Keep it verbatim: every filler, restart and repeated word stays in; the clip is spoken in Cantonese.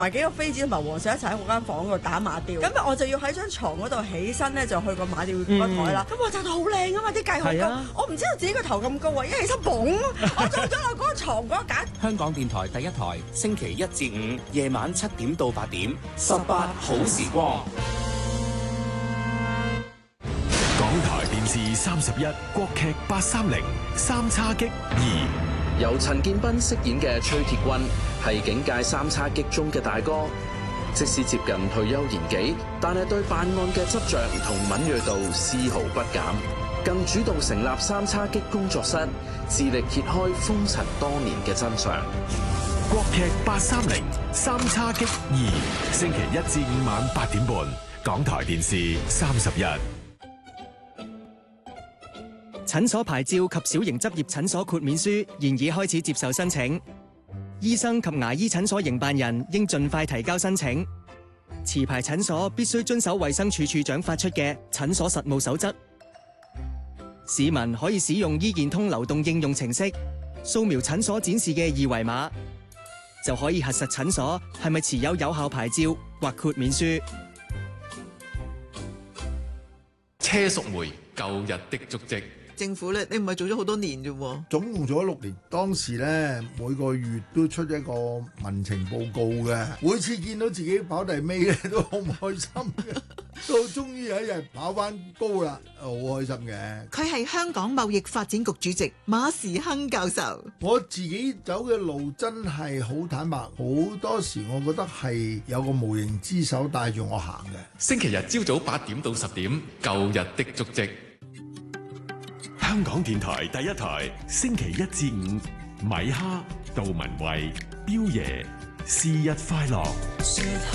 埋幾個妃子同埋皇上一齊喺嗰間房嗰度打馬吊，咁我就要喺張床嗰度起身咧，就去個馬吊嗰台啦。咁、嗯、我就到好靚啊嘛，啲計好高，啊、我唔知道自己個頭咁高啊，一起身嘣，我坐咗落嗰個牀嗰架。 香港電台第一台，星期一至五夜晚七點到八點，十八好時光。 港台電視三十一國劇八三零三叉戟二， 由陳建斌飾演嘅崔鐵軍係警界三叉戟中嘅大哥，即使接近退休年紀，但係對辦案嘅執着同敏銳度絲毫不減，更主動成立三叉戟工作室，致力揭開風塵多年嘅真相。 國劇八三零三叉戟二，星期一至五晚八點半，港台電視三十一。 診所牌照及小型執業診所豁免書現已開始接受申請，醫生及牙醫診所營辦人應盡快提交申請。持牌診所必須遵守衛生署署長發出嘅診所實務守則。市民可以使用醫健通流動應用程式，掃描診所展示嘅二維碼，就可以核實診所係咪持有有效牌照或豁免書。 車淑梅，舊日的足跡。 政府咧，你唔係做咗好多年啫喎， 總共做咗六年。當時咧，每個月都出一個民情報告嘅，每次見到自己跑第尾咧，都好唔開心嘅。到終於有一日跑翻高啦，好開心嘅。 佢係香港貿易發展局主席馬時亨教授。 我自己走嘅路真係好坦白，好多時我覺得係有個無形之手帶住我行嘅。 星期日朝早八點到十點，舊日的足跡。 香港電台第一台，星期一至五，米哈、杜文慧、彪爺，是日快樂。